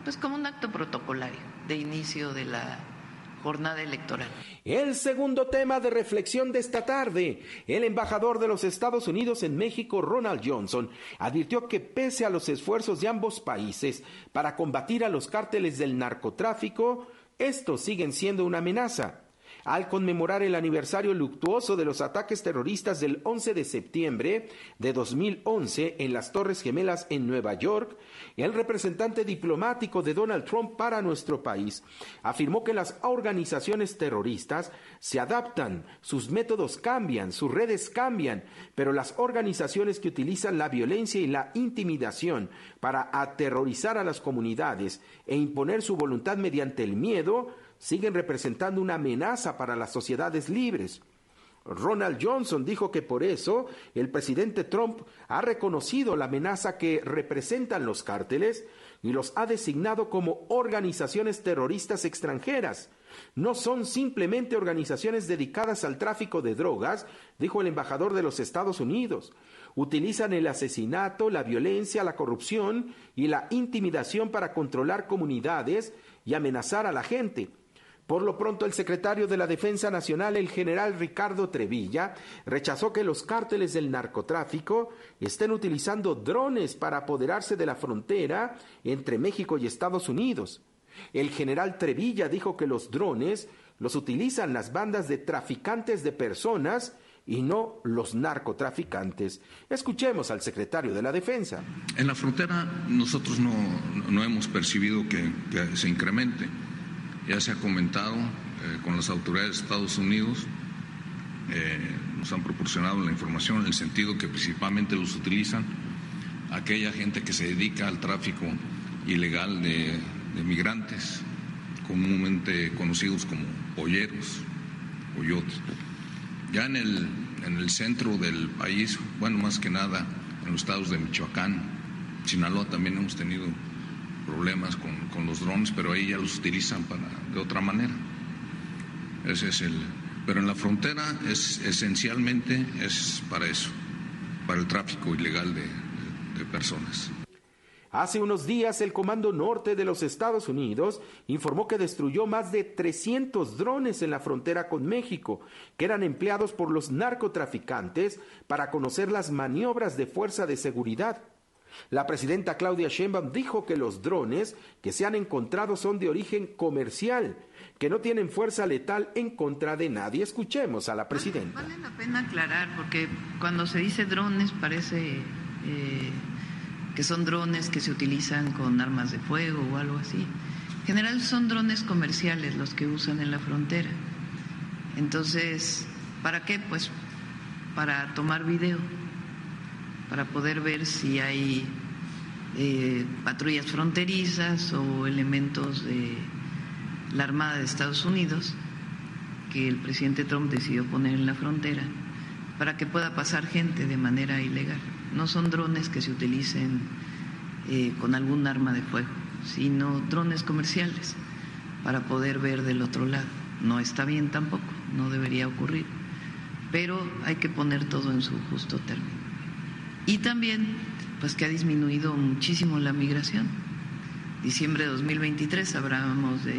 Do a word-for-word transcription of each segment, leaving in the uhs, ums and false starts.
pues como un acto protocolario de inicio de la jornada electoral. El segundo tema de reflexión de esta tarde, el embajador de los Estados Unidos en México, Ronald Johnson, advirtió que pese a los esfuerzos de ambos países para combatir a los cárteles del narcotráfico, estos siguen siendo una amenaza. Al conmemorar el aniversario luctuoso de los ataques terroristas del once de septiembre de dos mil once en las Torres Gemelas en Nueva York, el representante diplomático de Donald Trump para nuestro país afirmó que las organizaciones terroristas se adaptan, sus métodos cambian, sus redes cambian, pero las organizaciones que utilizan la violencia y la intimidación para aterrorizar a las comunidades e imponer su voluntad mediante el miedo siguen representando una amenaza para las sociedades libres. Ronald Johnson dijo que por eso el presidente Trump ha reconocido la amenaza que representan los cárteles y los ha designado como organizaciones terroristas extranjeras. No son simplemente organizaciones dedicadas al tráfico de drogas, dijo el embajador de los Estados Unidos. Utilizan el asesinato, la violencia, la corrupción y la intimidación para controlar comunidades y amenazar a la gente. Por lo pronto, el secretario de la Defensa Nacional, el general Ricardo Trevilla, rechazó que los cárteles del narcotráfico estén utilizando drones para apoderarse de la frontera entre México y Estados Unidos. El general Trevilla dijo que los drones los utilizan las bandas de traficantes de personas y no los narcotraficantes. Escuchemos al secretario de la Defensa. En la frontera nosotros no, no hemos percibido que, que se incremente. Ya se ha comentado eh, con las autoridades de Estados Unidos, eh, nos han proporcionado la información en el sentido que principalmente los utilizan aquella gente que se dedica al tráfico ilegal de, de migrantes, comúnmente conocidos como polleros, pollotes. Ya en el, en el centro del país, bueno, más que nada en los estados de Michoacán, Sinaloa, también hemos tenido problemas con, con los drones, pero ahí ya los utilizan para, de otra manera. Ese es el, pero en la frontera es esencialmente es para eso, para el tráfico ilegal de, de, de personas. Hace unos días el Comando Norte de los Estados Unidos informó que destruyó más de trescientos drones en la frontera con México, que eran empleados por los narcotraficantes para conocer las maniobras de fuerza de seguridad. La presidenta Claudia Sheinbaum dijo que los drones que se han encontrado son de origen comercial, que no tienen fuerza letal en contra de nadie. Escuchemos a la presidenta. Vale, vale la pena aclarar, porque cuando se dice drones parece eh, que son drones que se utilizan con armas de fuego o algo así. En general son drones comerciales los que usan en la frontera. Entonces, ¿para qué? Pues para tomar video, para poder ver si hay eh, patrullas fronterizas o elementos de la Armada de Estados Unidos que el presidente Trump decidió poner en la frontera para que pueda pasar gente de manera ilegal. No son drones que se utilicen eh, con algún arma de fuego, sino drones comerciales para poder ver del otro lado. No está bien tampoco, no debería ocurrir, pero hay que poner todo en su justo término. Y también, pues que ha disminuido muchísimo la migración. Diciembre de dos mil veintitrés hablábamos de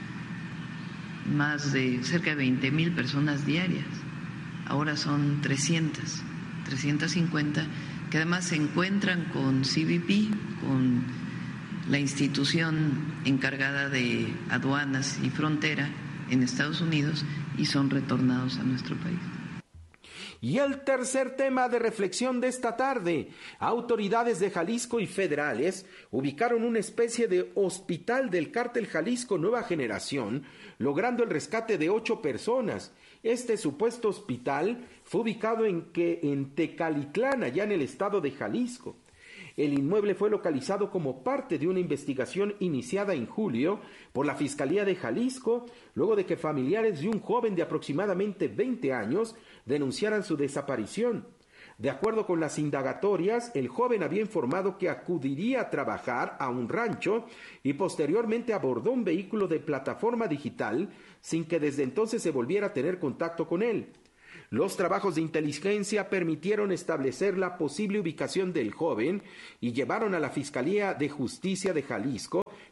más de cerca de veinte mil personas diarias. Ahora son trescientas, trescientas cincuenta, que además se encuentran con C B P, con la institución encargada de aduanas y frontera en Estados Unidos, y son retornados a nuestro país. Y el tercer tema de reflexión de esta tarde, autoridades de Jalisco y federales ubicaron una especie de hospital del cártel Jalisco Nueva Generación, logrando el rescate de ocho personas. Este supuesto hospital fue ubicado en, que, en Tecalitlán, allá en el estado de Jalisco. El inmueble fue localizado como parte de una investigación iniciada en julio por la Fiscalía de Jalisco, luego de que familiares de un joven de aproximadamente veinte años denunciaran su desaparición. De acuerdo con las indagatorias, el joven había informado que acudiría a trabajar a un rancho y posteriormente abordó un vehículo de plataforma digital sin que desde entonces se volviera a tener contacto con él. Los trabajos de inteligencia permitieron establecer la posible ubicación del joven y llevaron a la Fiscalía de Justicia de Jalisco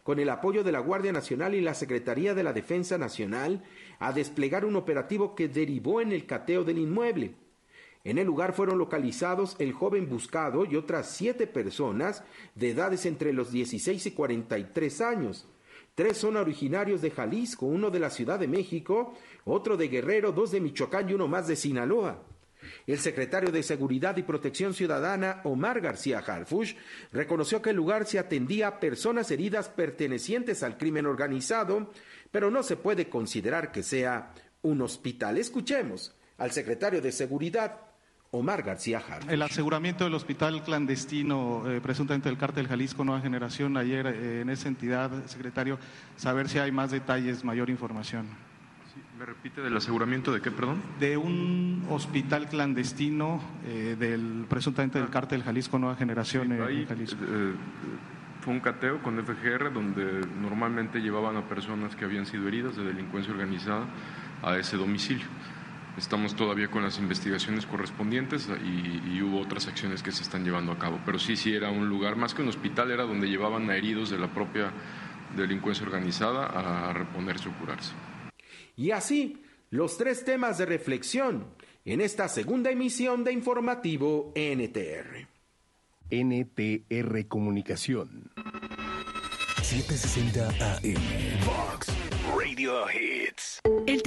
con el apoyo de la Guardia Nacional y la Secretaría de la Defensa Nacional, a desplegar un operativo que derivó en el cateo del inmueble. En el lugar fueron localizados el joven buscado y otras siete personas de edades entre los dieciséis y cuarenta y tres años. Tres son originarios de Jalisco, uno de la Ciudad de México, otro de Guerrero, dos de Michoacán y uno más de Sinaloa. El secretario de Seguridad y Protección Ciudadana, Omar García Harfuch, reconoció que el lugar se atendía a personas heridas pertenecientes al crimen organizado, pero no se puede considerar que sea un hospital. Escuchemos al secretario de Seguridad, Omar García Harfuch. El aseguramiento del hospital clandestino, eh, presuntamente del Cártel Jalisco Nueva Generación, ayer eh, en esa entidad, secretario, saber si hay más detalles, mayor información. Sí, ¿me repite del aseguramiento de qué, perdón? De un hospital clandestino eh, del presuntamente del Cártel Jalisco Nueva Generación sí, ahí, en Jalisco. Eh, fue un cateo con F G R donde normalmente llevaban a personas que habían sido heridas de delincuencia organizada a ese domicilio. Estamos todavía con las investigaciones correspondientes y, y hubo otras acciones que se están llevando a cabo. Pero sí, sí era un lugar, más que un hospital, era donde llevaban a heridos de la propia delincuencia organizada a reponerse o curarse. Y así, los tres temas de reflexión en esta segunda emisión de Informativo N T R. N T R Comunicación. setecientos sesenta A M. Fox Radio Hits. El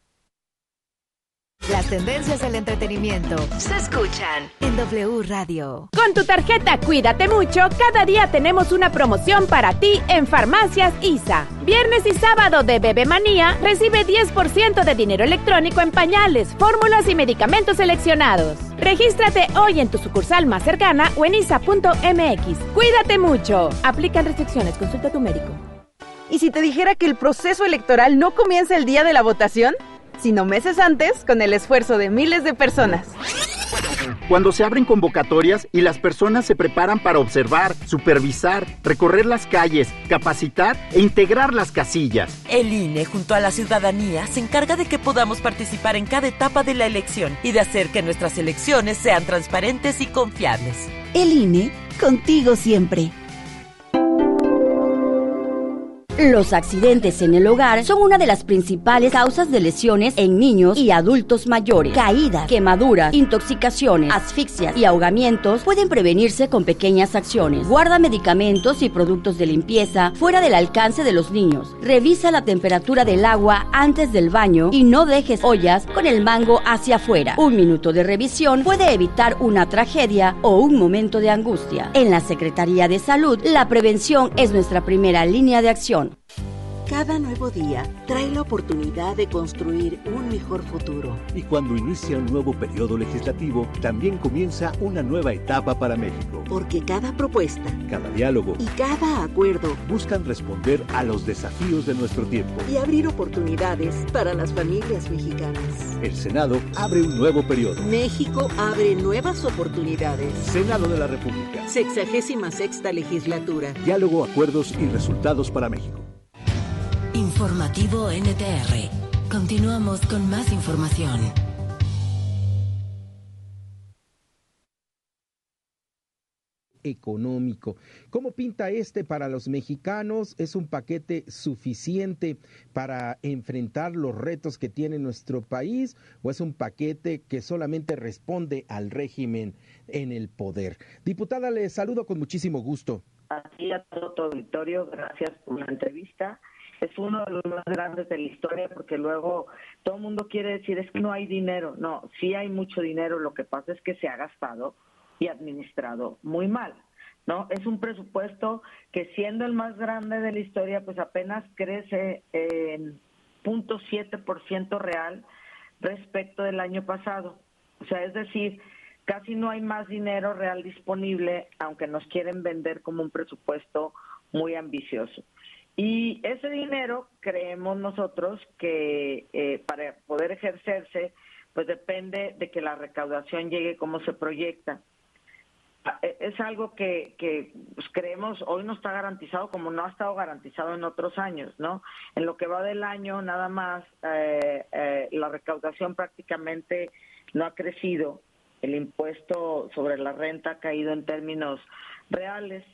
Las tendencias del entretenimiento se escuchan en W Radio. Con tu tarjeta Cuídate Mucho, cada día tenemos una promoción para ti en Farmacias I S A. Viernes y sábado de Bebe Manía, recibe diez por ciento de dinero electrónico en pañales, fórmulas y medicamentos seleccionados. Regístrate hoy en tu sucursal más cercana o en isa punto m x. Cuídate mucho. Aplican restricciones. Consulta a tu médico. ¿Y si te dijera que el proceso electoral no comienza el día de la votación, sino meses antes, con el esfuerzo de miles de personas? Cuando se abren convocatorias y las personas se preparan para observar, supervisar, recorrer las calles, capacitar e integrar las casillas. El I N E, junto a la ciudadanía, se encarga de que podamos participar en cada etapa de la elección y de hacer que nuestras elecciones sean transparentes y confiables. El I N E, contigo siempre. Los accidentes en el hogar son una de las principales causas de lesiones en niños y adultos mayores. Caídas, quemaduras, intoxicaciones, asfixias y ahogamientos pueden prevenirse con pequeñas acciones. Guarda medicamentos y productos de limpieza fuera del alcance de los niños. Revisa la temperatura del agua antes del baño y no dejes ollas con el mango hacia afuera. Un minuto de revisión puede evitar una tragedia o un momento de angustia. En la Secretaría de Salud, la prevención es nuestra primera línea de acción. Cada nuevo día trae la oportunidad de construir un mejor futuro. Y cuando inicia un nuevo periodo legislativo, también comienza una nueva etapa para México. Porque cada propuesta, cada diálogo y cada acuerdo buscan responder a los desafíos de nuestro tiempo y abrir oportunidades para las familias mexicanas. El Senado abre un nuevo periodo. México abre nuevas oportunidades. Senado de la República. Sexagésima sexta legislatura. Diálogo, acuerdos y resultados para México. Informativo N T R. Continuamos con más información. Económico. ¿Cómo pinta este para los mexicanos? ¿Es un paquete suficiente para enfrentar los retos que tiene nuestro país o es un paquete que solamente responde al régimen en el poder? Diputada, le saludo con muchísimo gusto. Así a todo tu auditorio, gracias por la entrevista. Es uno de los más grandes de la historia porque luego todo el mundo quiere decir es que no hay dinero. No, sí hay mucho dinero, lo que pasa es que se ha gastado y administrado muy mal, ¿no? Es un presupuesto que siendo el más grande de la historia, pues apenas crece en cero punto siete por ciento real respecto del año pasado. O sea, es decir, casi no hay más dinero real disponible, aunque nos quieren vender como un presupuesto muy ambicioso. Y ese dinero creemos nosotros que eh, para poder ejercerse, pues depende de que la recaudación llegue como se proyecta. Es algo que, que pues, creemos hoy no está garantizado como no ha estado garantizado en otros años, ¿no? En lo que va del año nada más eh, eh, la recaudación prácticamente no ha crecido, el impuesto sobre la renta ha caído en términos reales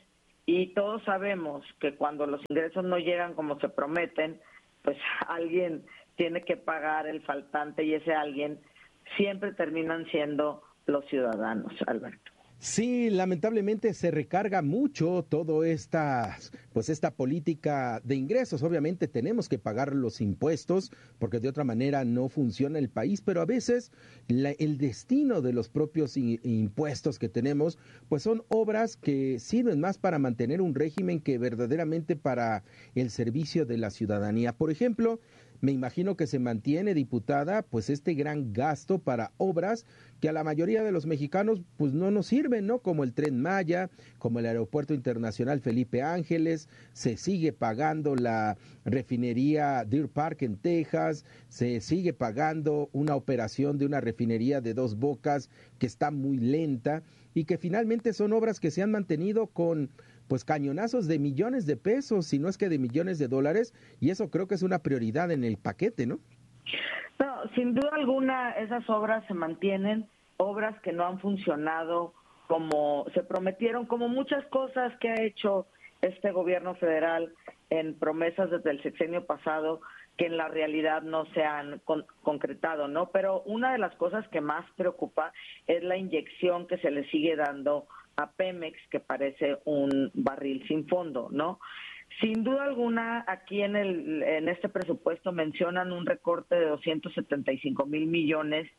Y todos sabemos que cuando los ingresos no llegan como se prometen, pues alguien tiene que pagar el faltante y ese alguien siempre terminan siendo los ciudadanos, Alberto. Sí, lamentablemente se recarga mucho todo esta, pues esta política de ingresos. Obviamente tenemos que pagar los impuestos porque de otra manera no funciona el país, pero a veces la, el destino de los propios i- impuestos que tenemos, pues son obras que sirven más para mantener un régimen que verdaderamente para el servicio de la ciudadanía. Por ejemplo, me imagino que se mantiene, diputada, pues este gran gasto para obras que a la mayoría de los mexicanos pues no nos sirven, ¿no? Como el Tren Maya, como el Aeropuerto Internacional Felipe Ángeles, se sigue pagando la refinería Deer Park en Texas, se sigue pagando una operación de una refinería de Dos Bocas que está muy lenta y que finalmente son obras que se han mantenido con pues cañonazos de millones de pesos, si no es que de millones de dólares, y eso creo que es una prioridad en el paquete, ¿no? No, sin duda alguna esas obras se mantienen, obras que no han funcionado como se prometieron, como muchas cosas que ha hecho este gobierno federal en promesas desde el sexenio pasado que en la realidad no se han con, concretado, ¿no? Pero una de las cosas que más preocupa es la inyección que se le sigue dando a Pemex, que parece un barril sin fondo, ¿no? Sin duda alguna, aquí en el en este presupuesto mencionan un recorte de doscientos setenta y cinco mil millones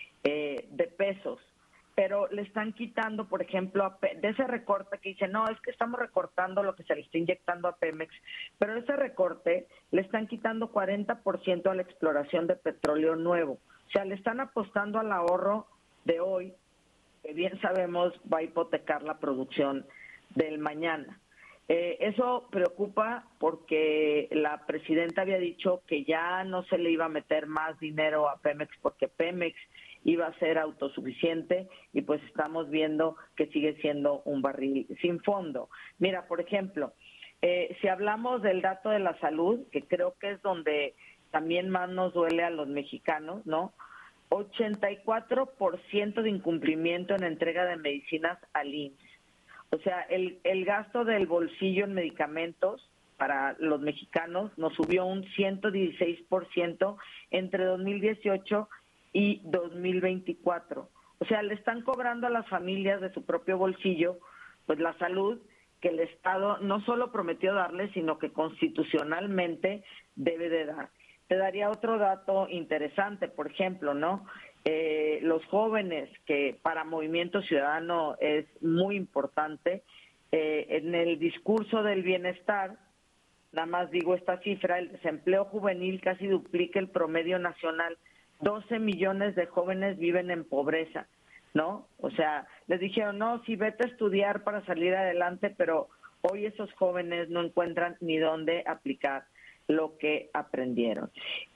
eh, de pesos, pero le están quitando, por ejemplo, a Pe- de ese recorte que dice, no, es que estamos recortando lo que se le está inyectando a Pemex, pero ese recorte le están quitando cuarenta por ciento a la exploración de petróleo nuevo. O sea, le están apostando al ahorro de hoy, que bien sabemos va a hipotecar la producción del mañana. Eh, eso preocupa porque la presidenta había dicho que ya no se le iba a meter más dinero a Pemex porque Pemex iba a ser autosuficiente y pues estamos viendo que sigue siendo un barril sin fondo. Mira, por ejemplo, eh, si hablamos del dato de la salud, que creo que es donde también más nos duele a los mexicanos, ¿no? ochenta y cuatro por ciento de incumplimiento en entrega de medicinas al I M S S. O sea, el, el gasto del bolsillo en medicamentos para los mexicanos nos subió un ciento dieciséis por ciento entre dos mil dieciocho y dos mil veinticuatro. O sea, le están cobrando a las familias de su propio bolsillo pues la salud que el Estado no solo prometió darle, sino que constitucionalmente debe de dar. Te daría otro dato interesante, por ejemplo, ¿no? Eh, los jóvenes, que para Movimiento Ciudadano es muy importante, eh, en el discurso del bienestar, nada más digo esta cifra, el desempleo juvenil casi duplica el promedio nacional, doce millones de jóvenes viven en pobreza, ¿no? O sea, les dijeron, no, sí, vete a estudiar para salir adelante, pero hoy esos jóvenes no encuentran ni dónde aplicar lo que aprendieron.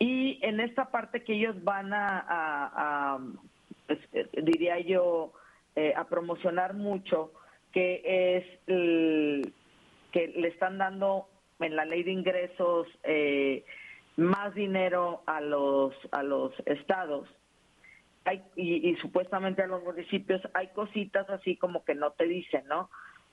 Y en esta parte que ellos van a, a, a pues, diría yo, eh, a promocionar mucho, que es el, que le están dando en la ley de ingresos eh, más dinero a los a los estados hay, y, y supuestamente a los municipios, hay cositas así como que no te dicen, ¿no?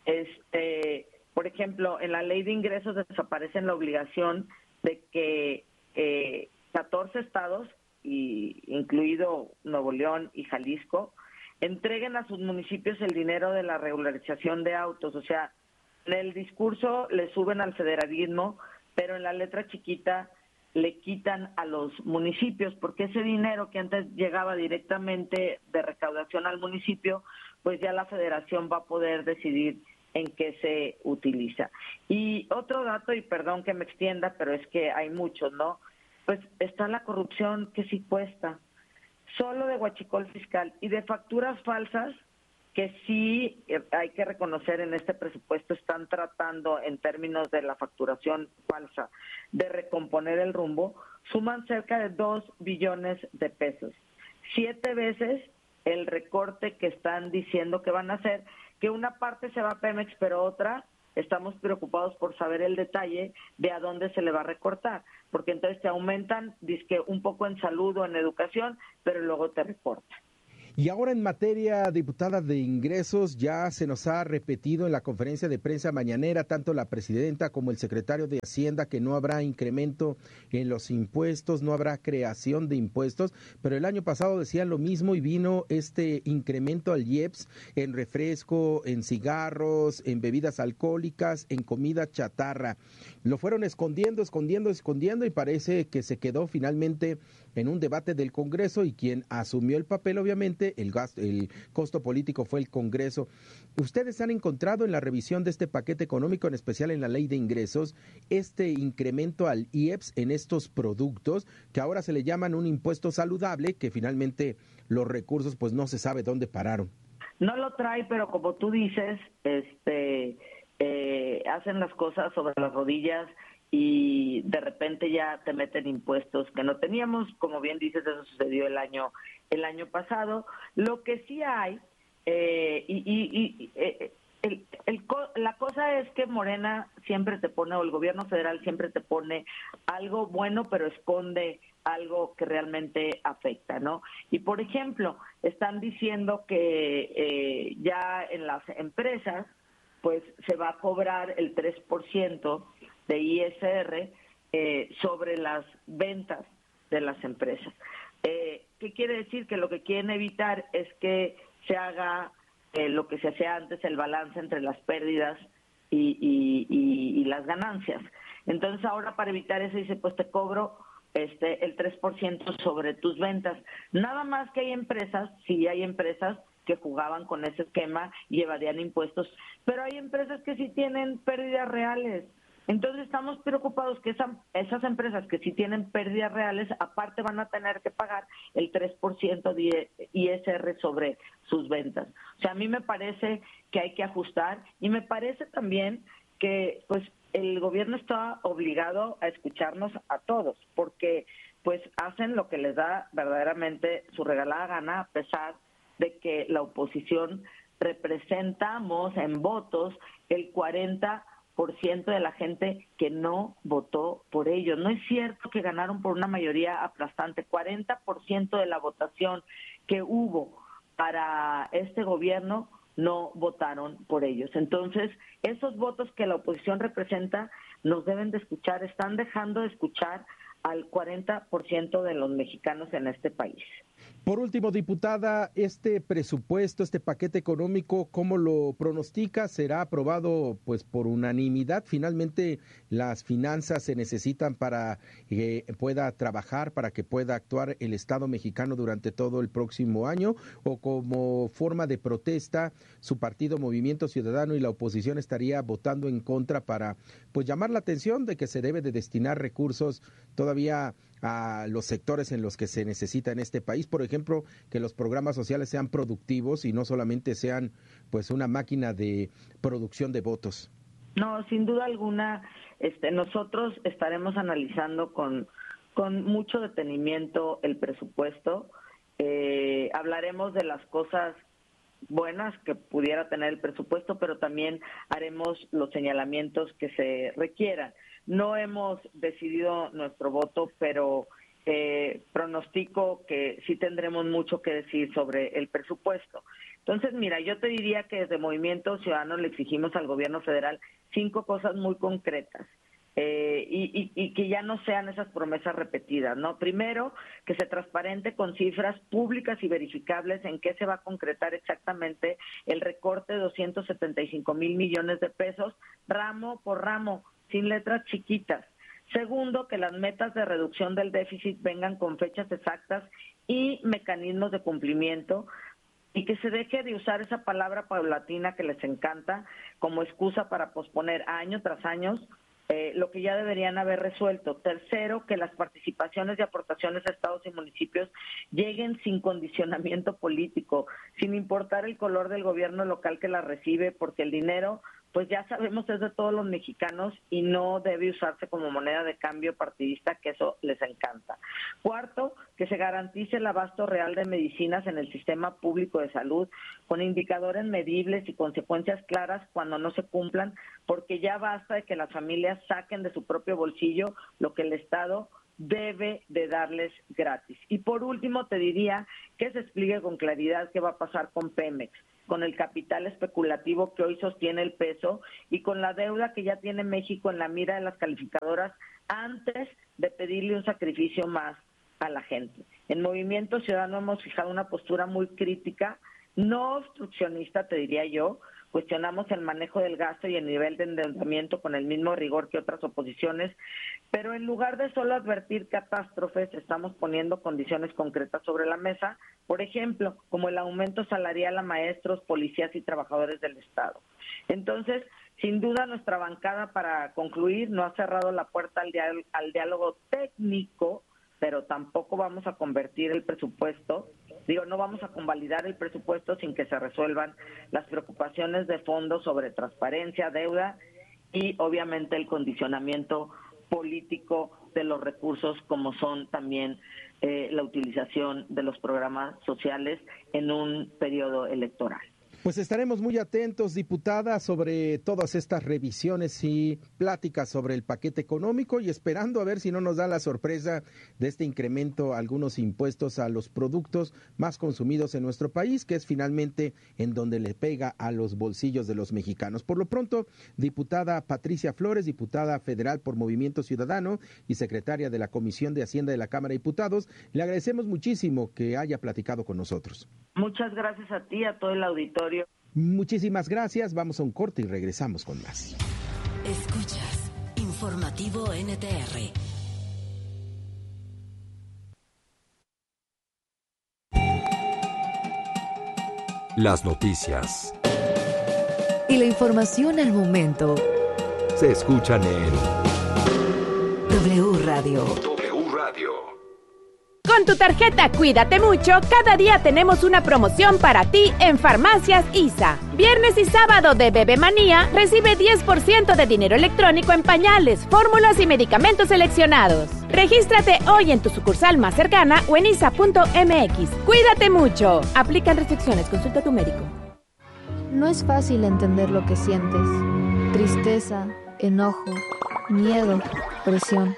Este, por ejemplo, en la ley de ingresos desaparece la obligación de que eh, catorce estados, y incluido Nuevo León y Jalisco, entreguen a sus municipios el dinero de la regularización de autos. O sea, en el discurso le suben al federalismo, pero en la letra chiquita le quitan a los municipios, porque ese dinero que antes llegaba directamente de recaudación al municipio, pues ya la federación va a poder decidir en qué se utiliza. Y otro dato, y perdón que me extienda, pero es que hay muchos, ¿no? Pues está la corrupción que sí cuesta, solo de huachicol fiscal y de facturas falsas que sí eh, hay que reconocer en este presupuesto están tratando en términos de la facturación falsa de recomponer el rumbo, suman cerca de dos billones de pesos, siete veces el recorte que están diciendo que van a hacer, que una parte se va a Pemex, pero otra estamos preocupados por saber el detalle de a dónde se le va a recortar, porque entonces te aumentan, dizque un poco en salud o en educación, pero luego te recortan. Y ahora en materia, diputada, de ingresos, ya se nos ha repetido en la conferencia de prensa mañanera, tanto la presidenta como el secretario de Hacienda, que no habrá incremento en los impuestos, no habrá creación de impuestos, pero el año pasado decían lo mismo y vino este incremento al I E P S en refresco, en cigarros, en bebidas alcohólicas, en comida chatarra. Lo fueron escondiendo, escondiendo, escondiendo y parece que se quedó finalmente en un debate del Congreso y quien asumió el papel, obviamente, el gasto, el costo político fue el Congreso. ¿Ustedes han encontrado en la revisión de este paquete económico, en especial en la ley de ingresos, este incremento al I E P S en estos productos que ahora se le llaman un impuesto saludable, que finalmente los recursos pues no se sabe dónde pararon? No lo trae, pero como tú dices, este, eh, hacen las cosas sobre las rodillas y de repente ya te meten impuestos que no teníamos. Como bien dices, eso sucedió el año el año pasado. Lo que sí hay, eh, y, y, y eh, el, el, la cosa es que Morena siempre te pone, o el gobierno federal siempre te pone algo bueno, pero esconde algo que realmente afecta, ¿no? Y, por ejemplo, están diciendo que eh, ya en las empresas, pues se va a cobrar el tres por ciento de I S R eh, sobre las ventas de las empresas. Eh, ¿Qué quiere decir? Que lo que quieren evitar es que se haga eh, lo que se hacía antes, el balance entre las pérdidas y, y, y, y las ganancias. Entonces ahora, para evitar eso, dice, pues te cobro este el tres por ciento sobre tus ventas. Nada más que hay empresas, sí hay empresas que jugaban con ese esquema y evadían impuestos, pero hay empresas que sí tienen pérdidas reales. Entonces estamos preocupados que esa, esas empresas que sí tienen pérdidas reales, aparte van a tener que pagar el tres por ciento de I S R sobre sus ventas. O sea, a mí me parece que hay que ajustar, y me parece también que pues el gobierno está obligado a escucharnos a todos, porque pues hacen lo que les da verdaderamente su regalada gana, a pesar de que la oposición representamos en votos el cuarenta por ciento de la gente que no votó por ellos. No es cierto que ganaron por una mayoría aplastante. cuarenta por ciento de la votación que hubo para este gobierno no votaron por ellos. Entonces, esos votos que la oposición representa nos deben de escuchar, están dejando de escuchar al cuarenta por ciento de los mexicanos en este país. Por último, diputada, este presupuesto, este paquete económico, ¿cómo lo pronostica? ¿Será aprobado pues por unanimidad? Finalmente, las finanzas se necesitan para que pueda trabajar, para que pueda actuar el Estado mexicano durante todo el próximo año, o como forma de protesta, su partido Movimiento Ciudadano y la oposición estaría votando en contra para pues llamar la atención de que se debe de destinar recursos todavía a los sectores en los que se necesita en este país. Por ejemplo, que los programas sociales sean productivos y no solamente sean pues una máquina de producción de votos. No, sin duda alguna, este, nosotros estaremos analizando con, con mucho detenimiento el presupuesto. Eh, hablaremos de las cosas buenas que pudiera tener el presupuesto, pero también haremos los señalamientos que se requieran. No hemos decidido nuestro voto, pero eh, pronostico que sí tendremos mucho que decir sobre el presupuesto. Entonces, mira, yo te diría que desde Movimiento Ciudadano le exigimos al gobierno federal cinco cosas muy concretas. Eh, y, y, y que ya no sean esas promesas repetidas, ¿no? Primero, que se transparente con cifras públicas y verificables en qué se va a concretar exactamente el recorte de doscientos setenta y cinco mil millones de pesos, ramo por ramo, sin letras chiquitas. Segundo, que las metas de reducción del déficit vengan con fechas exactas y mecanismos de cumplimiento, y que se deje de usar esa palabra paulatina que les encanta como excusa para posponer año tras año Eh, lo que ya deberían haber resuelto. Tercero, que las participaciones y aportaciones a estados y municipios lleguen sin condicionamiento político, sin importar el color del gobierno local que las recibe, porque el dinero, pues ya sabemos, es de todos los mexicanos y no debe usarse como moneda de cambio partidista, que eso les encanta. Cuarto, que se garantice el abasto real de medicinas en el sistema público de salud, con indicadores medibles y consecuencias claras cuando no se cumplan, porque ya basta de que las familias saquen de su propio bolsillo lo que el Estado debe de darles gratis. Y por último te diría que se explique con claridad qué va a pasar con Pemex, con el capital especulativo que hoy sostiene el peso y con la deuda que ya tiene México en la mira de las calificadoras antes de pedirle un sacrificio más a la gente. En Movimiento Ciudadano hemos fijado una postura muy crítica, no obstruccionista, te diría yo. Cuestionamos el manejo del gasto y el nivel de endeudamiento con el mismo rigor que otras oposiciones, pero en lugar de solo advertir catástrofes, estamos poniendo condiciones concretas sobre la mesa, por ejemplo, como el aumento salarial a maestros, policías y trabajadores del Estado. Entonces, sin duda, nuestra bancada, para concluir, no ha cerrado la puerta al diálogo, al diálogo técnico, pero tampoco vamos a convertir el presupuesto, digo, no vamos a convalidar el presupuesto sin que se resuelvan las preocupaciones de fondo sobre transparencia, deuda y obviamente el condicionamiento político de los recursos, como son también eh, la utilización de los programas sociales en un periodo electoral. Pues estaremos muy atentos, diputada, sobre todas estas revisiones y pláticas sobre el paquete económico y esperando a ver si no nos da la sorpresa de este incremento a algunos impuestos a los productos más consumidos en nuestro país, que es finalmente en donde le pega a los bolsillos de los mexicanos. Por lo pronto, diputada Patricia Flores, diputada federal por Movimiento Ciudadano y secretaria de la Comisión de Hacienda de la Cámara de Diputados, le agradecemos muchísimo que haya platicado con nosotros. Muchas gracias a ti, a todo el auditorio. Muchísimas gracias, vamos a un corte y regresamos con más. Escuchas Informativo N T R. Las noticias y la información al momento se escuchan en W Radio. W Radio. Con tu tarjeta Cuídate Mucho, cada día tenemos una promoción para ti en Farmacias I S A. Viernes y sábado de Bebe Manía, recibe diez por ciento de dinero electrónico en pañales, fórmulas y medicamentos seleccionados. Regístrate hoy en tu sucursal más cercana o en isa punto m x. Cuídate mucho. Aplican restricciones. Consulta a tu médico. No es fácil entender lo que sientes. Tristeza, enojo, miedo, presión.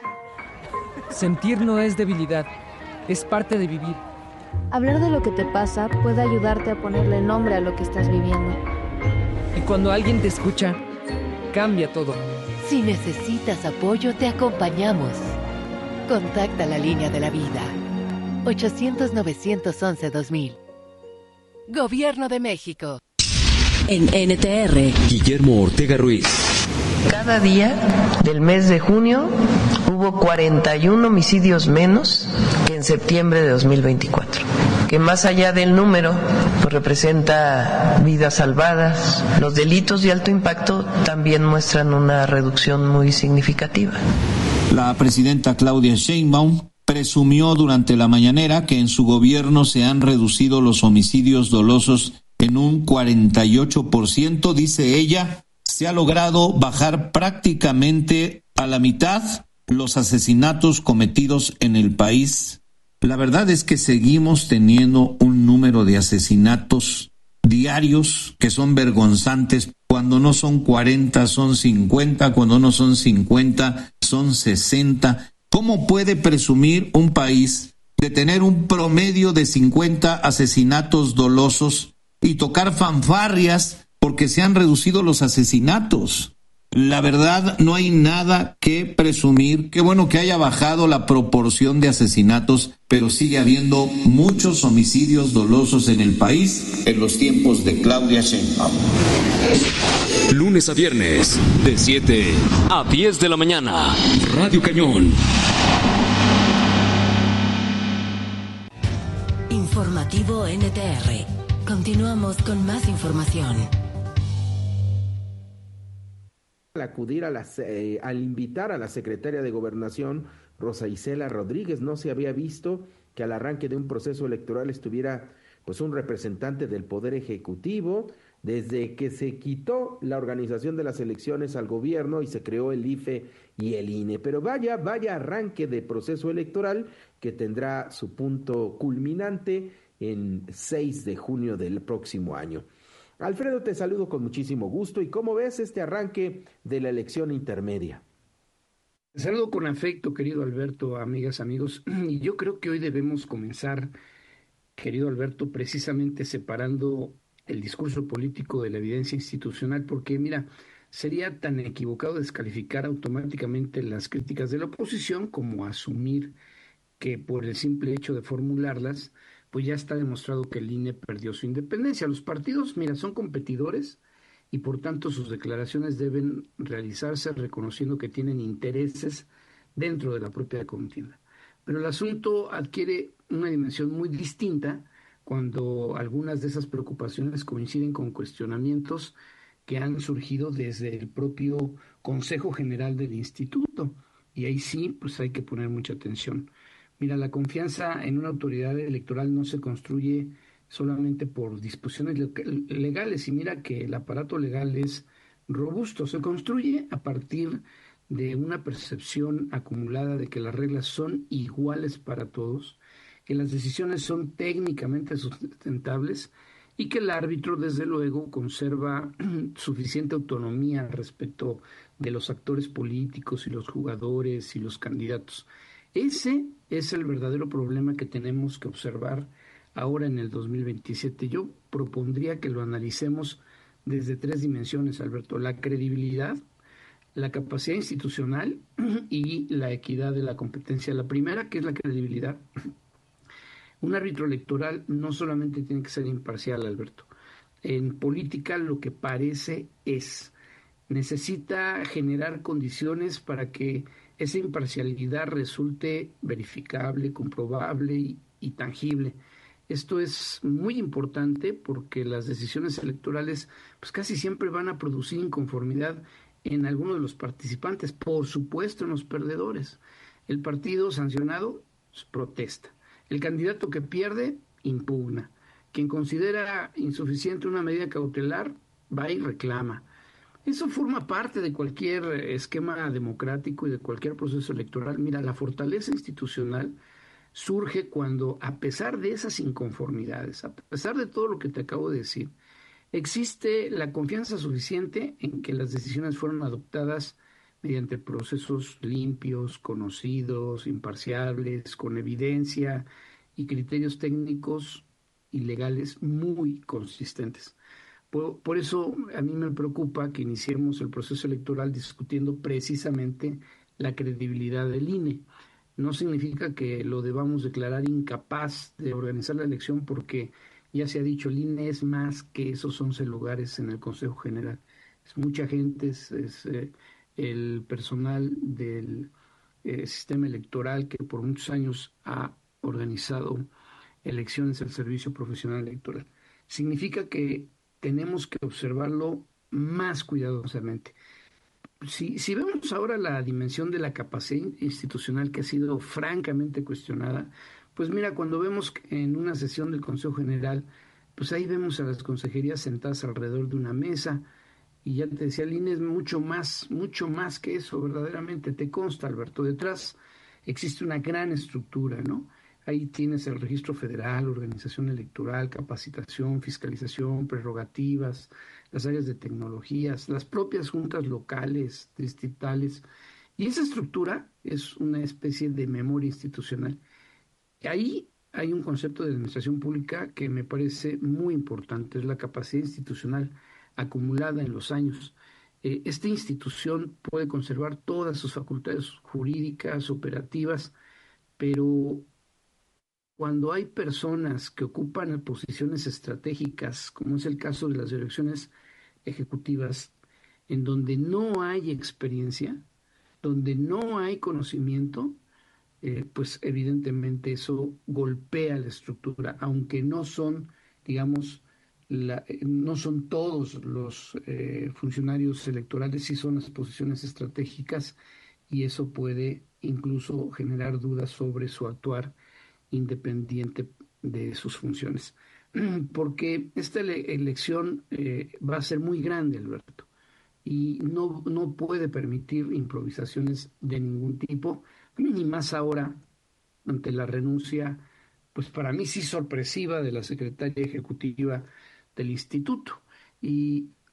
Sentir no es debilidad. Es parte de vivir. Hablar de lo que te pasa puede ayudarte a ponerle nombre a lo que estás viviendo. Y cuando alguien te escucha, cambia todo. Si necesitas apoyo, te acompañamos. Contacta la línea de la vida. ochocientos, novecientos once, dos mil. Gobierno de México. En N T R. Guillermo Ortega Ruiz. Cada día del mes de junio hubo cuarenta y uno homicidios menos que en septiembre de dos mil veinticuatro, que más allá del número pues representa vidas salvadas. Los delitos de alto impacto también muestran una reducción muy significativa. La presidenta Claudia Sheinbaum presumió durante la mañanera que en su gobierno se han reducido los homicidios dolosos en un cuarenta y ocho por ciento, dice ella. Se ha logrado bajar prácticamente a la mitad los asesinatos cometidos en el país. La verdad es que seguimos teniendo un número de asesinatos diarios que son vergonzantes. Cuando no son cuarenta, son cincuenta. Cuando no son cincuenta, son sesenta. ¿Cómo puede presumir un país de tener un promedio de cincuenta asesinatos dolosos y tocar fanfarrias porque se han reducido los asesinatos? La verdad, no hay nada que presumir. Qué bueno que haya bajado la proporción de asesinatos, pero sigue habiendo muchos homicidios dolosos en el país en los tiempos de Claudia Sheinbaum. Lunes a viernes, de siete a diez de la mañana, Radio Cañón. Informativo N T R. Continuamos con más información. Al acudir a las, eh, al invitar a la secretaria de Gobernación, Rosa Isela Rodríguez, no se había visto que al arranque de un proceso electoral estuviera pues un representante del Poder Ejecutivo. Desde que se quitó la organización de las elecciones al gobierno y se creó el I F E y el I N E. Pero vaya, vaya arranque de proceso electoral que tendrá su punto culminante en seis de junio del próximo año. Alfredo, te saludo con muchísimo gusto. ¿Y cómo ves este arranque de la elección intermedia? Te saludo con afecto, querido Alberto, amigas, amigos, y yo creo que hoy debemos comenzar, querido Alberto, precisamente separando el discurso político de la evidencia institucional, porque mira, sería tan equivocado descalificar automáticamente las críticas de la oposición como asumir que por el simple hecho de formularlas, pues ya está demostrado que el I N E perdió su independencia. Los partidos, mira, son competidores y por tanto sus declaraciones deben realizarse reconociendo que tienen intereses dentro de la propia contienda. Pero el asunto adquiere una dimensión muy distinta cuando algunas de esas preocupaciones coinciden con cuestionamientos que han surgido desde el propio Consejo General del Instituto. Y ahí sí, pues hay que poner mucha atención. Mira, la confianza en una autoridad electoral no se construye solamente por disposiciones legales, y mira que el aparato legal es robusto, se construye a partir de una percepción acumulada de que las reglas son iguales para todos, que las decisiones son técnicamente sustentables y que el árbitro, desde luego, conserva suficiente autonomía respecto de los actores políticos y los jugadores y los candidatos. Ese es el verdadero problema que tenemos que observar ahora en el dos mil veintisiete. Yo propondría que lo analicemos desde tres dimensiones, Alberto: la credibilidad, la capacidad institucional y la equidad de la competencia. La primera, que es la credibilidad. Un árbitro electoral no solamente tiene que ser imparcial, Alberto. En política lo que parece es, necesita generar condiciones para que esa imparcialidad resulte verificable, comprobable y, y tangible. Esto es muy importante porque las decisiones electorales pues casi siempre van a producir inconformidad en algunos de los participantes, por supuesto en los perdedores. El partido sancionado protesta. El candidato que pierde impugna. Quien considera insuficiente una medida cautelar va y reclama. Eso forma parte de cualquier esquema democrático y de cualquier proceso electoral. Mira, la fortaleza institucional surge cuando, a pesar de esas inconformidades, a pesar de todo lo que te acabo de decir, existe la confianza suficiente en que las decisiones fueron adoptadas mediante procesos limpios, conocidos, imparciales, con evidencia y criterios técnicos y legales muy consistentes. Por, por eso a mí me preocupa que iniciemos el proceso electoral discutiendo precisamente la credibilidad del I N E. No significa que lo debamos declarar incapaz de organizar la elección, porque ya se ha dicho, el I N E es más que esos once lugares en el Consejo General. Es mucha gente, es, es eh, el personal del eh, sistema electoral que por muchos años ha organizado elecciones al servicio profesional electoral. Significa que tenemos que observarlo más cuidadosamente. Si, si vemos ahora la dimensión de la capacidad institucional, que ha sido francamente cuestionada, pues mira, cuando vemos en una sesión del Consejo General, pues ahí vemos a las consejerías sentadas alrededor de una mesa, y ya te decía, el I N E es mucho más, mucho más que eso, verdaderamente, te consta, Alberto. Detrás existe una gran estructura, ¿no? Ahí tienes el registro federal, organización electoral, capacitación, fiscalización, prerrogativas, las áreas de tecnologías, las propias juntas locales, distritales. Y esa estructura es una especie de memoria institucional. Ahí hay un concepto de administración pública que me parece muy importante, es la capacidad institucional acumulada en los años. Eh, esta institución puede conservar todas sus facultades jurídicas, operativas, pero cuando hay personas que ocupan posiciones estratégicas, como es el caso de las direcciones ejecutivas, en donde no hay experiencia, donde no hay conocimiento, eh, pues evidentemente eso golpea la estructura, aunque no son, digamos, la, no son todos los eh, funcionarios electorales, sí son las posiciones estratégicas, y eso puede incluso generar dudas sobre su actuar independiente de sus funciones. Porque esta ele- elección eh, va a ser muy grande, Alberto, y no, no puede permitir improvisaciones de ningún tipo, ni más ahora ante la renuncia, pues para mí sí sorpresiva, de la secretaria ejecutiva del instituto. Y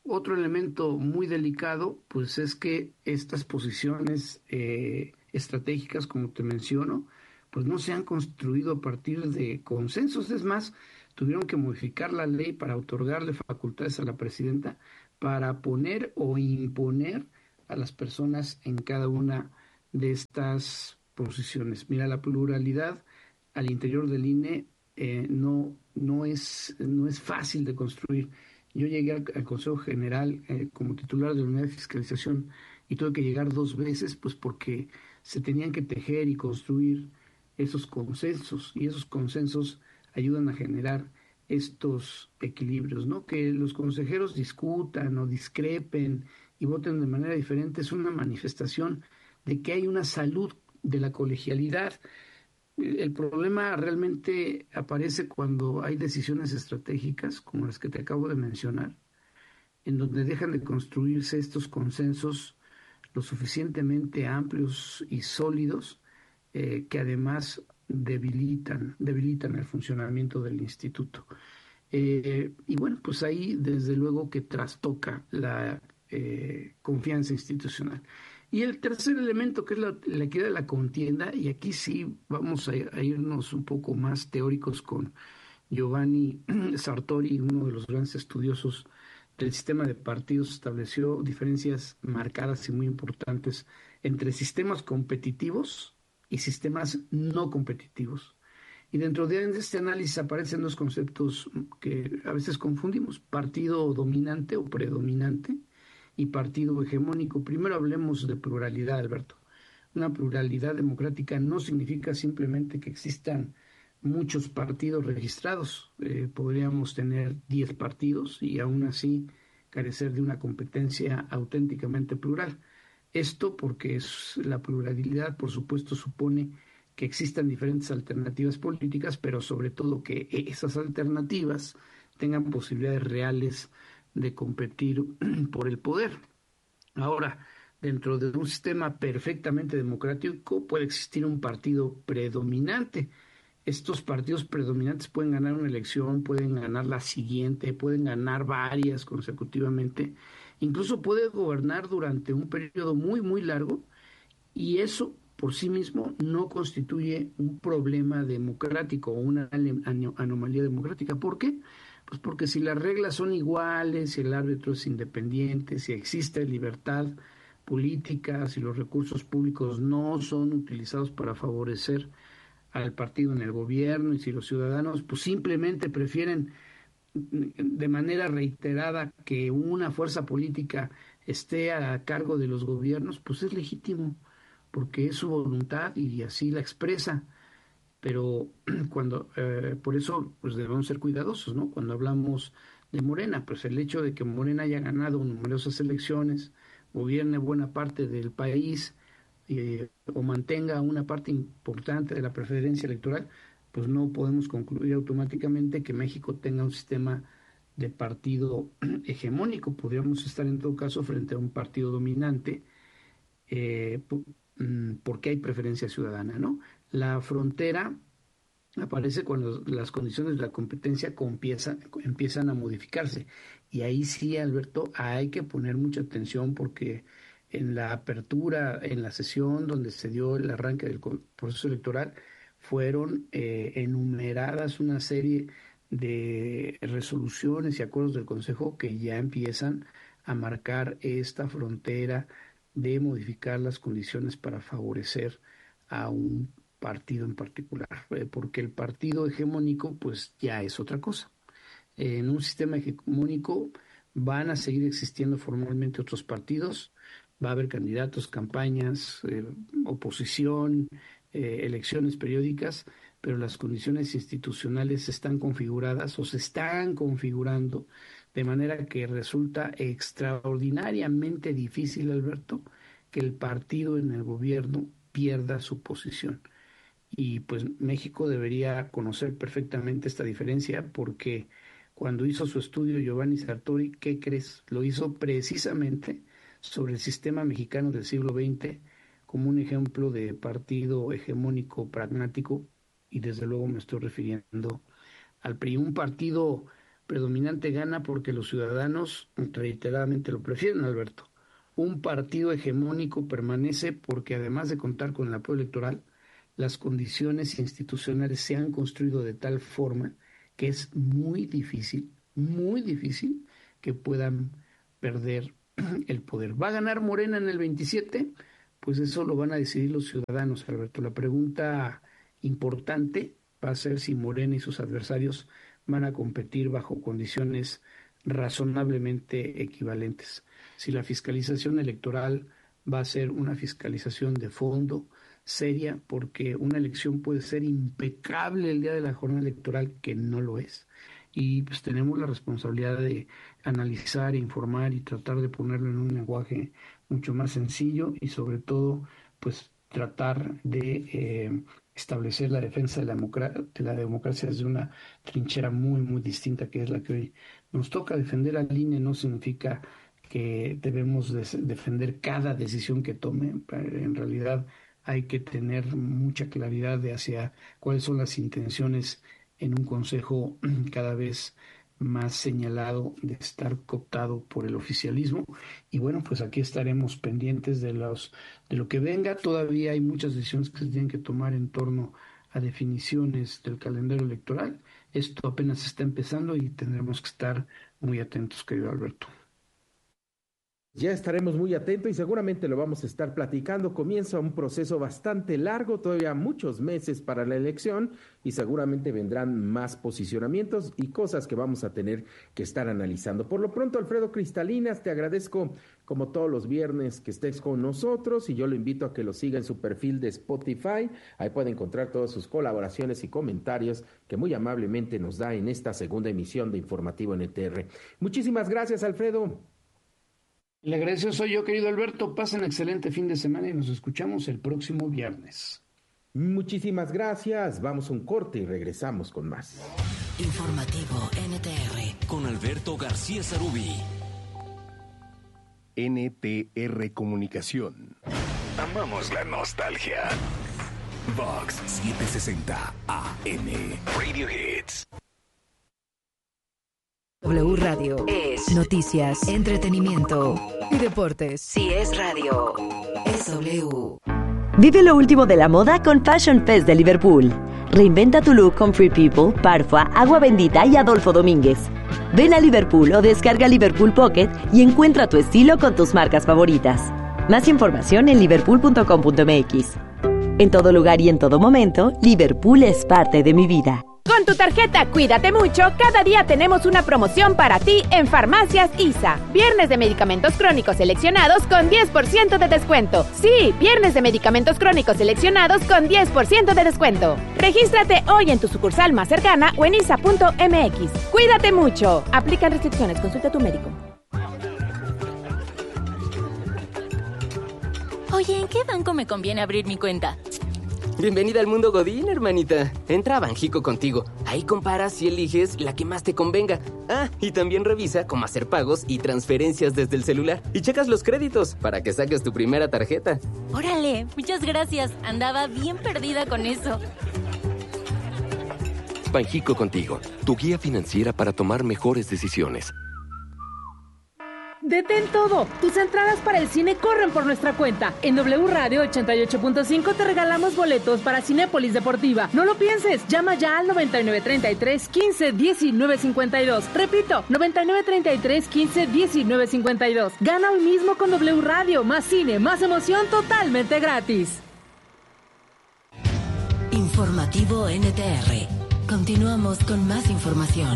otro elemento muy delicado, pues es que estas posiciones eh, estratégicas, como te menciono, pues no se han construido a partir de consensos. Es más, tuvieron que modificar la ley para otorgarle facultades a la presidenta para poner o imponer a las personas en cada una de estas posiciones. Mira, la pluralidad al interior del I N E eh, no, no, es, no es fácil de construir. Yo llegué al, al Consejo General eh, como titular de la Unidad de Fiscalización y tuve que llegar dos veces, pues porque se tenían que tejer y construir esos consensos, y esos consensos ayudan a generar estos equilibrios, ¿no? Que los consejeros discutan o discrepen y voten de manera diferente es una manifestación de que hay una salud de la colegialidad. El problema realmente aparece cuando hay decisiones estratégicas como las que te acabo de mencionar, en donde dejan de construirse estos consensos lo suficientemente amplios y sólidos eh, que además debilitan, debilitan el funcionamiento del instituto. Eh, y bueno, pues ahí desde luego que trastoca la eh, confianza institucional. Y el tercer elemento, que es la, la equidad de la contienda, y aquí sí vamos a, a irnos un poco más teóricos con Giovanni Sartori, uno de los grandes estudiosos del sistema de partidos, estableció diferencias marcadas y muy importantes entre sistemas competitivos y sistemas no competitivos. Y dentro de este análisis aparecen dos conceptos que a veces confundimos: partido dominante o predominante y partido hegemónico. Primero hablemos de pluralidad, Alberto. Una pluralidad democrática no significa simplemente que existan muchos partidos registrados. Eh, podríamos tener diez partidos y aún así carecer de una competencia auténticamente plural. Esto porque es, la pluralidad, por supuesto, supone que existan diferentes alternativas políticas, pero sobre todo que esas alternativas tengan posibilidades reales de competir por el poder. Ahora, dentro de un sistema perfectamente democrático puede existir un partido predominante. Estos partidos predominantes pueden ganar una elección, pueden ganar la siguiente, pueden ganar varias consecutivamente, incluso puede gobernar durante un periodo muy, muy largo, y eso por sí mismo no constituye un problema democrático o una anomalía democrática. ¿Por qué? Pues porque si las reglas son iguales, si el árbitro es independiente, si existe libertad política, si los recursos públicos no son utilizados para favorecer al partido en el gobierno, y si los ciudadanos pues simplemente prefieren de manera reiterada que una fuerza política esté a cargo de los gobiernos, pues es legítimo, porque es su voluntad y así la expresa. Pero cuando eh, por eso pues debemos ser cuidadosos, ¿no? Cuando hablamos de Morena, pues el hecho de que Morena haya ganado numerosas elecciones, gobierne buena parte del país eh, o mantenga una parte importante de la preferencia electoral, pues no podemos concluir automáticamente que México tenga un sistema de partido hegemónico. Podríamos estar en todo caso frente a un partido dominante eh, porque hay preferencia ciudadana, ¿no? La frontera aparece cuando las condiciones de la competencia empiezan, empiezan a modificarse. Y ahí sí, Alberto, hay que poner mucha atención, porque en la apertura, en la sesión donde se dio el arranque del proceso electoral, fueron eh, enumeradas una serie de resoluciones y acuerdos del Consejo que ya empiezan a marcar esta frontera de modificar las condiciones para favorecer a un partido en particular, eh, porque el partido hegemónico pues ya es otra cosa. Eh, en un sistema hegemónico van a seguir existiendo formalmente otros partidos, va a haber candidatos, campañas, eh, oposición, eh, elecciones periódicas, pero las condiciones institucionales están configuradas o se están configurando de manera que resulta extraordinariamente difícil, Alberto, que el partido en el gobierno pierda su posición. Y pues México debería conocer perfectamente esta diferencia, porque cuando hizo su estudio Giovanni Sartori, ¿qué crees? Lo hizo precisamente sobre el sistema mexicano del siglo veinte como un ejemplo de partido hegemónico pragmático, y desde luego me estoy refiriendo al P R I, un partido predominante gana porque los ciudadanos reiteradamente lo prefieren, Alberto. Un partido hegemónico permanece porque, además de contar con el apoyo electoral, las condiciones institucionales se han construido de tal forma que es muy difícil, muy difícil que puedan perder el poder. ¿Va a ganar Morena en el veintisiete? Pues eso lo van a decidir los ciudadanos, Alberto. La pregunta importante va a ser si Morena y sus adversarios van a competir bajo condiciones razonablemente equivalentes. Si la fiscalización electoral va a ser una fiscalización de fondo, seria, porque una elección puede ser impecable el día de la jornada electoral, que no lo es. Y pues tenemos la responsabilidad de analizar, informar y tratar de ponerlo en un lenguaje mucho más sencillo y sobre todo pues tratar de eh, establecer la defensa de la, democracia, de la democracia desde una trinchera muy muy distinta, que es la que hoy nos toca. Defender al I N E no significa que debemos de defender cada decisión que tome. En realidad hay que tener mucha claridad de hacia cuáles son las intenciones en un consejo cada vez más señalado de estar cooptado por el oficialismo. Y bueno, pues aquí estaremos pendientes de los de lo que venga. Todavía hay muchas decisiones que se tienen que tomar en torno a definiciones del calendario electoral. Esto apenas está empezando y tendremos que estar muy atentos, querido Alberto. Ya estaremos muy atentos y seguramente lo vamos a estar platicando. Comienza un proceso bastante largo, todavía muchos meses para la elección y seguramente vendrán más posicionamientos y cosas que vamos a tener que estar analizando. Por lo pronto, Alfredo Cristalinas, te agradezco como todos los viernes que estés con nosotros y yo lo invito a que lo siga en su perfil de Spotify. Ahí puede encontrar todas sus colaboraciones y comentarios que muy amablemente nos da en esta segunda emisión de Informativo N T R. Muchísimas gracias, Alfredo. Le agradezco soy yo, querido Alberto. Pasen excelente fin de semana y nos escuchamos el próximo viernes. Muchísimas gracias. Vamos a un corte y regresamos con más. Informativo N T R con Alberto García Zarubi. N T R Comunicación. Amamos la nostalgia. Vox setecientos sesenta A M. Radio Hits. W Radio es noticias, entretenimiento y deportes. Si es radio, es W. Vive lo último de la moda con Fashion Fest de Liverpool. Reinventa tu look con Free People, Parfua, Agua Bendita y Adolfo Domínguez. Ven a Liverpool o descarga Liverpool Pocket y encuentra tu estilo con tus marcas favoritas. Más información en liverpool punto com punto m x. En todo lugar y en todo momento, Liverpool es parte de mi vida. Con tu tarjeta Cuídate Mucho, cada día tenemos una promoción para ti en Farmacias I S A. Viernes de medicamentos crónicos seleccionados con diez por ciento de descuento. Sí, viernes de medicamentos crónicos seleccionados con diez por ciento de descuento. Regístrate hoy en tu sucursal más cercana o en isa punto m x. Cuídate Mucho. Aplican restricciones. Consulta a tu médico. Oye, ¿en qué banco me conviene abrir mi cuenta? Bienvenida al mundo Godín, hermanita. Entra a Banjico Contigo. Ahí comparas y eliges la que más te convenga. Ah, y también revisa cómo hacer pagos y transferencias desde el celular. Y checas los créditos para que saques tu primera tarjeta. Órale, muchas gracias. Andaba bien perdida con eso. Banjico Contigo, tu guía financiera para tomar mejores decisiones. Detén todo. Tus entradas para el cine corren por nuestra cuenta. En W Radio ochenta y ocho punto cinco te regalamos boletos para Cinépolis Deportiva. No lo pienses. Llama ya al noventa y nueve treinta y tres quince diecinueve cincuenta y dos. Repito, noventa y nueve treinta y tres quince diecinueve cincuenta y dos. Gana hoy mismo con W Radio. Más cine, más emoción, totalmente gratis. Informativo N T R. Continuamos con más información.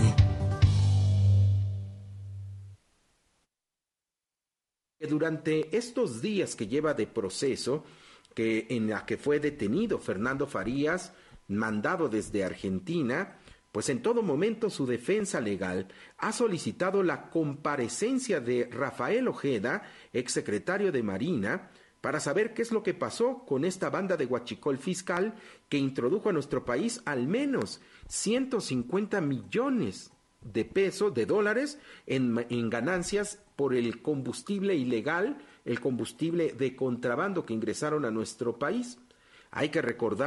Durante estos días que lleva de proceso, que en la que fue detenido Fernando Farías, mandado desde Argentina, pues en todo momento su defensa legal ha solicitado la comparecencia de Rafael Ojeda, exsecretario de Marina, para saber qué es lo que pasó con esta banda de huachicol fiscal que introdujo a nuestro país al menos ciento cincuenta millones de pesos, de dólares, en, en ganancias por el combustible ilegal, el combustible de contrabando que ingresaron a nuestro país. Hay que recordar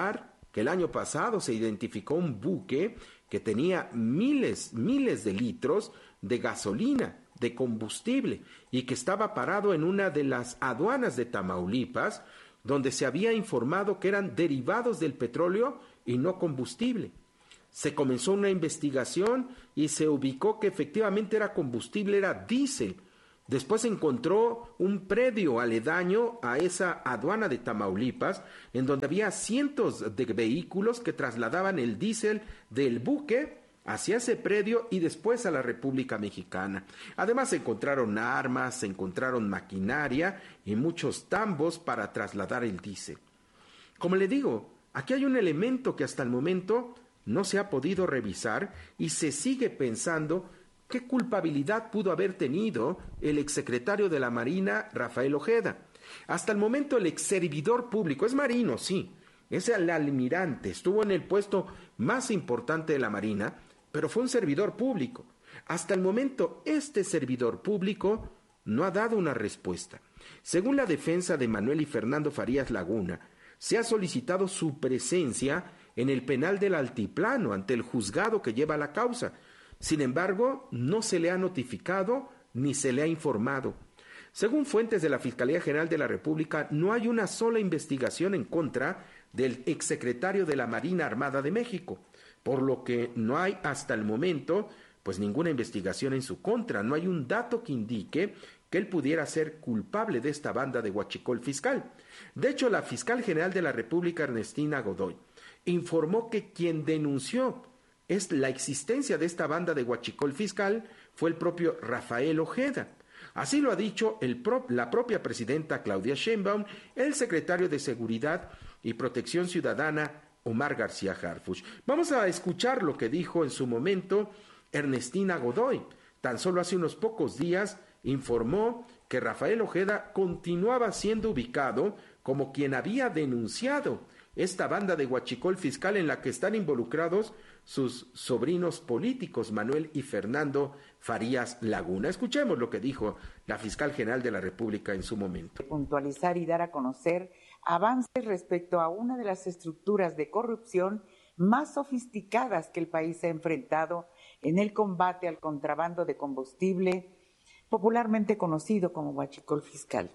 que el año pasado se identificó un buque que tenía miles, miles de litros de gasolina, de combustible, y que estaba parado en una de las aduanas de Tamaulipas, donde se había informado que eran derivados del petróleo y no combustible. Se comenzó una investigación y se ubicó que efectivamente era combustible, era diésel. Después se encontró un predio aledaño a esa aduana de Tamaulipas, en donde había cientos de vehículos que trasladaban el diésel del buque hacia ese predio y después a la República Mexicana. Además se encontraron armas, se encontraron maquinaria y muchos tambos para trasladar el diésel. Como le digo, aquí hay un elemento que hasta el momento no se ha podido revisar y se sigue pensando qué culpabilidad pudo haber tenido el exsecretario de la Marina, Rafael Ojeda. Hasta el momento el exservidor público, es marino, sí, es el almirante, estuvo en el puesto más importante de la Marina, pero fue un servidor público. Hasta el momento este servidor público no ha dado una respuesta. Según la defensa de Manuel y Fernando Farías Laguna, se ha solicitado su presencia en el penal del Altiplano ante el juzgado que lleva la causa. Sin embargo, no se le ha notificado ni se le ha informado. Según fuentes de la Fiscalía General de la República, no hay una sola investigación en contra del exsecretario de la Marina Armada de México, por lo que no hay hasta el momento pues ninguna investigación en su contra. No hay un dato que indique que él pudiera ser culpable de esta banda de huachicol fiscal. De hecho, la fiscal general de la República, Ernestina Godoy, informó que quien denunció es la existencia de esta banda de huachicol fiscal fue el propio Rafael Ojeda. Así lo ha dicho el pro, la propia presidenta Claudia Sheinbaum, el secretario de Seguridad y Protección Ciudadana, Omar García Harfuch. Vamos a escuchar lo que dijo en su momento Ernestina Godoy. Tan solo hace unos pocos días informó que Rafael Ojeda continuaba siendo ubicado como quien había denunciado esta banda de huachicol fiscal en la que están involucrados sus sobrinos políticos, Manuel y Fernando Farías Laguna. Escuchemos lo que dijo la fiscal general de la República en su momento. Puntualizar y dar a conocer avances respecto a una de las estructuras de corrupción más sofisticadas que el país ha enfrentado en el combate al contrabando de combustible, popularmente conocido como huachicol fiscal.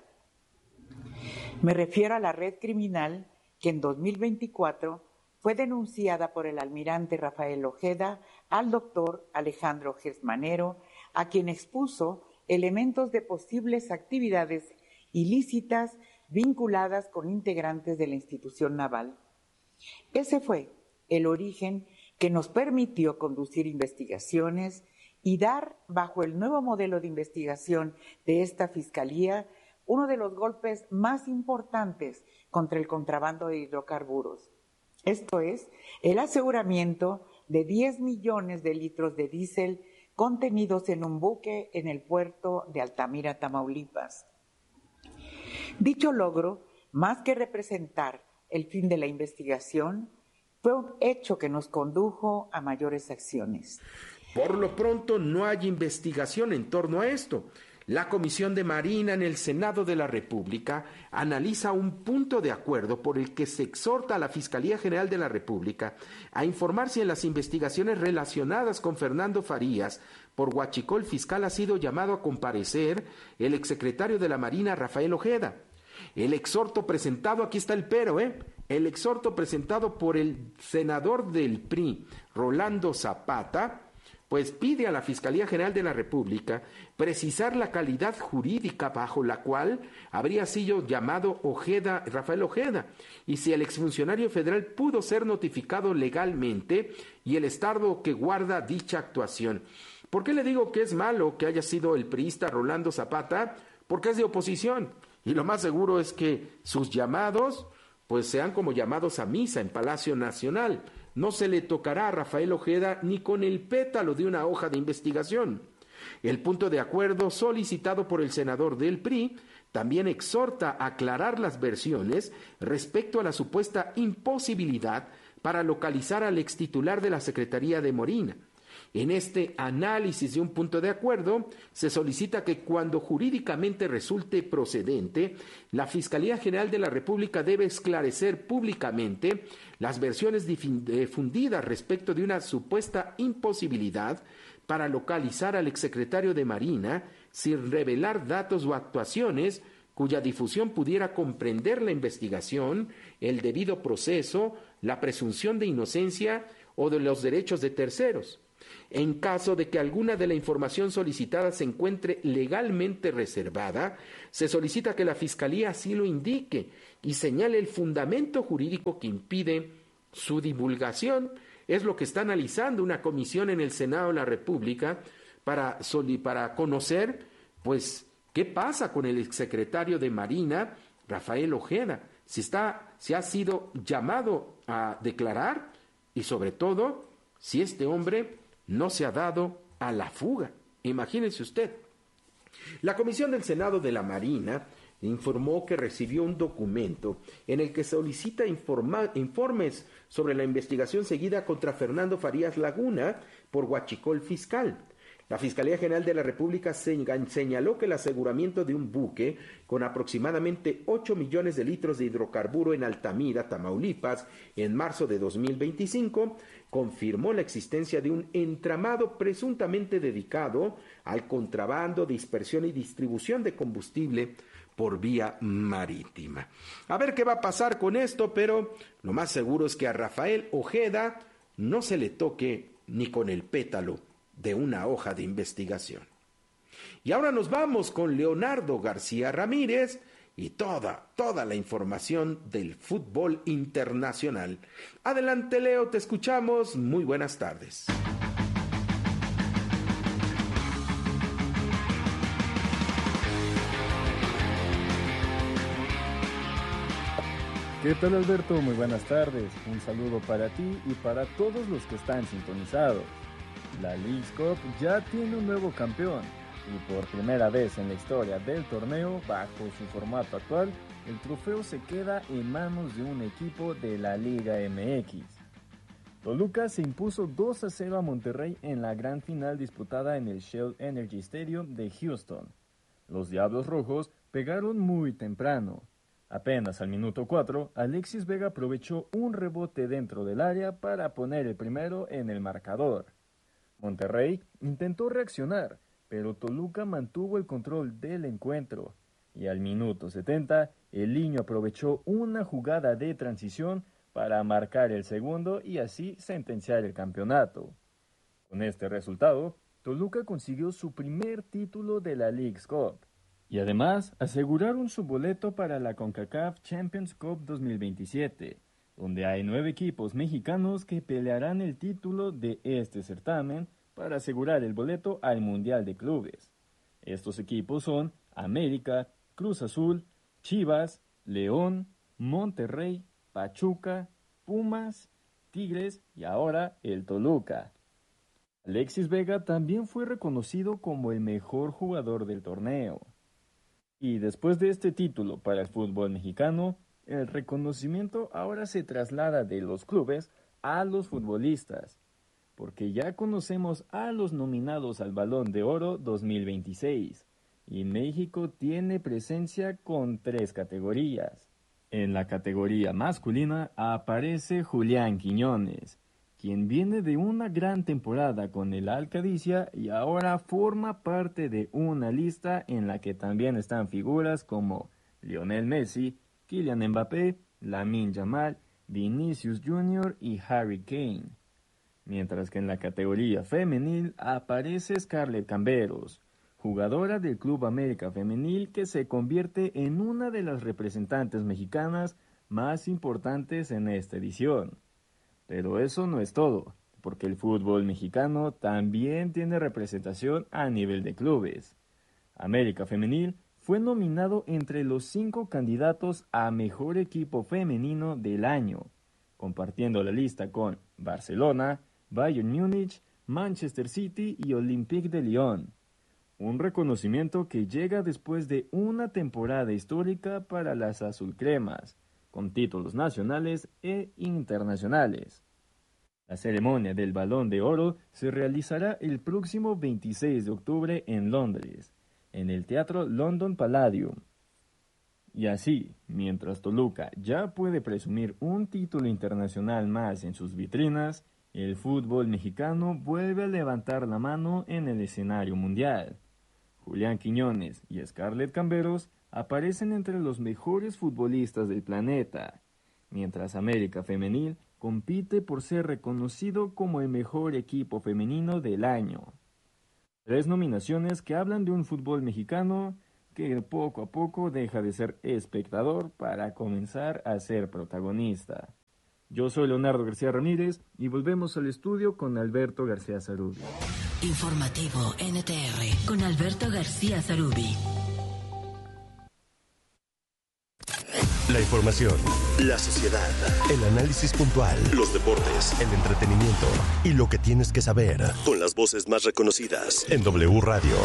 Me refiero a la red criminal que en dos mil veinticuatro fue denunciada por el almirante Rafael Ojeda al doctor Alejandro Gersmanero, a quien expuso elementos de posibles actividades ilícitas vinculadas con integrantes de la institución naval. Ese fue el origen que nos permitió conducir investigaciones y dar, bajo el nuevo modelo de investigación de esta Fiscalía, uno de los golpes más importantes contra el contrabando de hidrocarburos. Esto es, el aseguramiento de diez millones de litros de diésel contenidos en un buque en el puerto de Altamira, Tamaulipas. Dicho logro, más que representar el fin de la investigación, fue un hecho que nos condujo a mayores acciones. Por lo pronto, no hay investigación en torno a esto. La Comisión de Marina en el Senado de la República analiza un punto de acuerdo por el que se exhorta a la Fiscalía General de la República a informar si en las investigaciones relacionadas con Fernando Farías por huachicol fiscal ha sido llamado a comparecer el exsecretario de la Marina, Rafael Ojeda. El exhorto presentado, aquí está el pero, ¿eh? El exhorto presentado por el senador del P R I, Rolando Zapata, pues pide a la Fiscalía General de la República precisar la calidad jurídica bajo la cual habría sido llamado Ojeda, Rafael Ojeda, y si el exfuncionario federal pudo ser notificado legalmente y el estado que guarda dicha actuación. ¿Por qué le digo que es malo que haya sido el priista Rolando Zapata? Porque es de oposición, y lo más seguro es que sus llamados pues sean como llamados a misa en Palacio Nacional. No se le tocará a Rafael Ojeda ni con el pétalo de una hoja de investigación. El punto de acuerdo solicitado por el senador del P R I también exhorta a aclarar las versiones respecto a la supuesta imposibilidad para localizar al extitular de la Secretaría de Marina. En este análisis de un punto de acuerdo, se solicita que cuando jurídicamente resulte procedente, la Fiscalía General de la República debe esclarecer públicamente las versiones difundidas respecto de una supuesta imposibilidad para localizar al exsecretario de Marina sin revelar datos o actuaciones cuya difusión pudiera comprender la investigación, el debido proceso, la presunción de inocencia o de los derechos de terceros. En caso de que alguna de la información solicitada se encuentre legalmente reservada, se solicita que la Fiscalía así lo indique y señale el fundamento jurídico que impide su divulgación. Es lo que está analizando una comisión en el Senado de la República para, para conocer, pues, qué pasa con el exsecretario de Marina, Rafael Ojeda, si, está, si ha sido llamado a declarar y, sobre todo, si este hombre no se ha dado a la fuga. Imagínense usted. La Comisión del Senado de la Marina informó que recibió un documento en el que solicita informa, informes sobre la investigación seguida contra Fernando Farías Laguna por huachicol fiscal. La Fiscalía General de la República señaló que el aseguramiento de un buque con aproximadamente ocho millones de litros de hidrocarburo en Altamira, Tamaulipas, en marzo de dos mil veinticinco, confirmó la existencia de un entramado presuntamente dedicado al contrabando, dispersión y distribución de combustible por vía marítima. A ver qué va a pasar con esto, pero lo más seguro es que a Rafael Ojeda no se le toque ni con el pétalo de una hoja de investigación. Y ahora nos vamos con Leonardo García Ramírez y toda, toda la información del fútbol internacional. Adelante, Leo, te escuchamos. Muy buenas tardes. ¿Qué tal, Alberto? Muy buenas tardes. Un saludo para ti y para todos los que están sintonizados. La Leagues Cup ya tiene un nuevo campeón y por primera vez en la historia del torneo, bajo su formato actual, el trofeo se queda en manos de un equipo de la Liga M X. Toluca se impuso dos a cero a Monterrey en la gran final disputada en el Shell Energy Stadium de Houston. Los Diablos Rojos pegaron muy temprano. Apenas al minuto cuatro, Alexis Vega aprovechó un rebote dentro del área para poner el primero en el marcador. Monterrey intentó reaccionar, pero Toluca mantuvo el control del encuentro, y al minuto setenta, el Liño aprovechó una jugada de transición para marcar el segundo y así sentenciar el campeonato. Con este resultado, Toluca consiguió su primer título de la Leagues Cup, y además aseguraron su boleto para la CONCACAF Champions Cup dos mil veintisiete, donde hay nueve equipos mexicanos que pelearán el título de este certamen para asegurar el boleto al Mundial de Clubes. Estos equipos son América, Cruz Azul, Chivas, León, Monterrey, Pachuca, Pumas, Tigres y ahora el Toluca. Alexis Vega también fue reconocido como el mejor jugador del torneo. Y después de este título para el fútbol mexicano, el reconocimiento ahora se traslada de los clubes a los futbolistas, porque ya conocemos a los nominados al Balón de Oro dos mil veintiséis, y México tiene presencia con tres categorías. En la categoría masculina aparece Julián Quiñones, quien viene de una gran temporada con el Al-Qadisiyah y ahora forma parte de una lista en la que también están figuras como Lionel Messi, Kylian Mbappé, Lamine Yamal, Vinicius Junior y Harry Kane. Mientras que en la categoría femenil aparece Scarlett Camberos, jugadora del Club América Femenil que se convierte en una de las representantes mexicanas más importantes en esta edición. Pero eso no es todo, porque el fútbol mexicano también tiene representación a nivel de clubes. América Femenil fue nominado entre los cinco candidatos a Mejor Equipo Femenino del año, compartiendo la lista con Barcelona, Bayern Múnich, Manchester City y Olympique de Lyon. Un reconocimiento que llega después de una temporada histórica para las azulcremas, con títulos nacionales e internacionales. La ceremonia del Balón de Oro se realizará el próximo veintiséis de octubre en Londres, en el Teatro London Palladium. Y así, mientras Toluca ya puede presumir un título internacional más en sus vitrinas, el fútbol mexicano vuelve a levantar la mano en el escenario mundial. Julián Quiñones y Scarlett Camberos aparecen entre los mejores futbolistas del planeta, mientras América Femenil compite por ser reconocido como el mejor equipo femenino del año. Tres nominaciones que hablan de un fútbol mexicano que poco a poco deja de ser espectador para comenzar a ser protagonista. Yo soy Leonardo García Ramírez y volvemos al estudio con Alberto García Zarubi. Informativo N T R con Alberto García Zarubi. La información, la sociedad, el análisis puntual, los deportes, el entretenimiento y lo que tienes que saber con las voces más reconocidas en W Radio.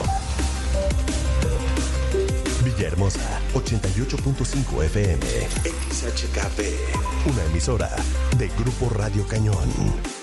Villahermosa, ochenta y ocho punto cinco F M, X H K P, una emisora de Grupo Radio Cañón.